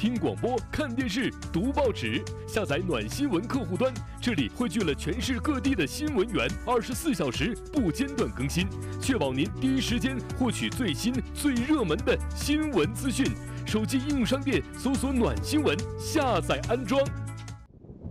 听广播、看电视、读报纸，下载暖新闻客户端，这里汇聚了全市各地的新闻源，24小时不间断更新，确保您第一时间获取最新、最热门的新闻资讯。手机应用商店搜索"暖新闻"，下载安装。